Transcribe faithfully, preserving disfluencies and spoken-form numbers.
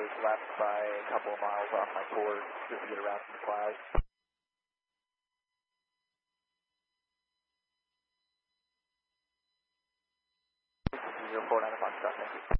was left by a couple of miles off my board just to get around some clouds. zero four nine Foxtrot, thank you.